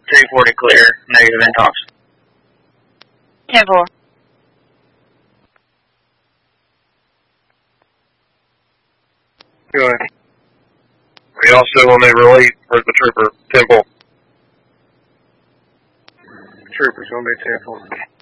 340 clear, negative intox. 10-4. Go ahead. We also will need relief for the trooper, 10-4. Trooper's going to be 10-4.